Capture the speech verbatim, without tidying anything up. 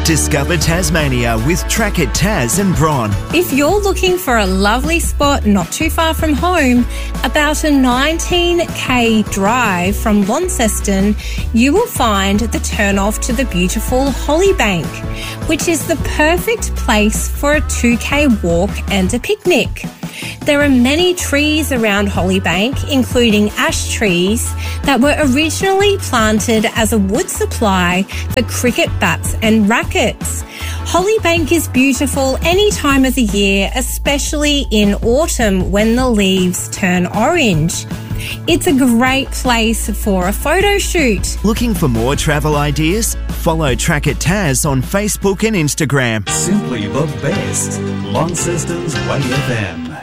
Discover Tasmania with Track It Tas and Bron. If you're looking for a lovely spot not too far from home, about a nineteen k drive from Launceston, you will find the turn-off to the beautiful Hollybank, which is the perfect place for a two k walk and a picnic. There are many trees around Hollybank, including ash trees that were originally planted as a wood supply for cricket bats and rackets. Hollybank is beautiful any time of the year, especially in autumn when the leaves turn orange. It's a great place for a photo shoot. Looking for more travel ideas? Follow Track It Tas on Facebook and Instagram. Simply the best. Launceston's Way F M.